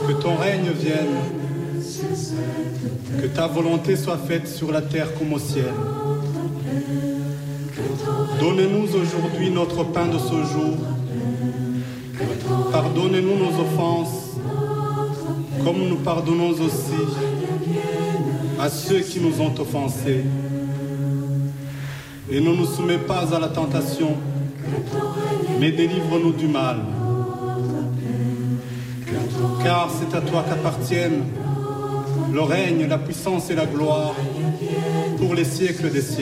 Que ton règne vienne, que ta volonté soit faite sur la terre comme au ciel. Donnez-nous aujourd'hui notre pain de ce jour. Pardonnez-nous nos offenses, comme nous pardonnons aussi à ceux qui nous ont offensés. Et ne nous soumets pas à la tentation, mais délivre-nous du mal. Car c'est à toi qu'appartiennent le règne, la puissance et la gloire pour les siècles des siècles.